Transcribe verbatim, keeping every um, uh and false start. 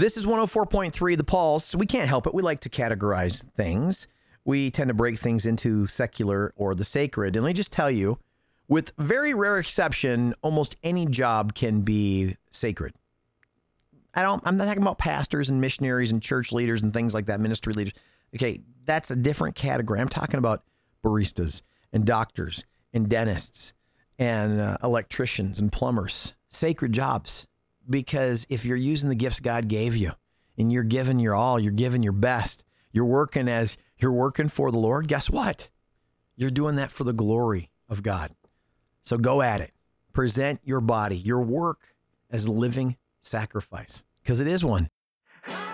This is one oh four point three The Pulse. We can't help it. We like to categorize things. We tend to break things into secular or the sacred. And let me just tell you, with very rare exception, almost any job can be sacred. I don't, I'm not talking about pastors and missionaries and church leaders and things like that, ministry leaders. Okay, that's a different category. I'm talking about baristas and doctors and dentists and uh, electricians and plumbers. Sacred jobs. Because if you're using the gifts God gave you and you're giving your all, you're giving your best, you're working as you're working for the Lord, guess what? You're doing that for the glory of God. So go at it. Present your body, your work as a living sacrifice, because it is one.